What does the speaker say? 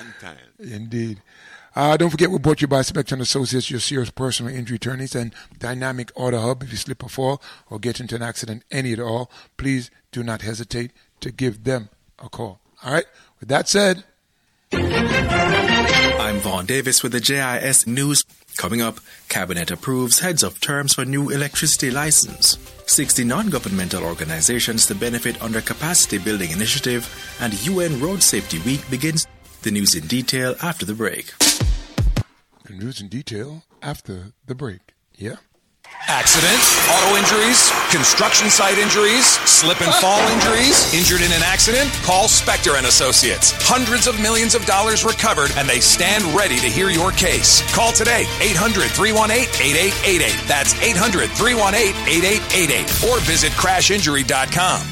On time. Indeed. Don't forget, we brought you by Spectrum Associates, your serious personal injury attorneys, and Dynamic Auto Hub. If you slip or fall or get into an accident, any at all, please do not hesitate to give them a call. All right? With that said, I'm Vaughn Davis with the JIS News. Coming up, Cabinet approves heads of terms for new electricity license. 60 non-governmental organizations to benefit under Capacity Building Initiative, and UN Road Safety Week begins. The news in detail after the break. The news in detail after the break. Yeah? Accidents, auto injuries, construction site injuries, slip and fall injuries, injured in an accident? Call Spector and Associates. Hundreds of millions of dollars recovered, and they stand ready to hear your case. Call today, 800-318-8888. That's 800-318-8888. Or visit crashinjury.com.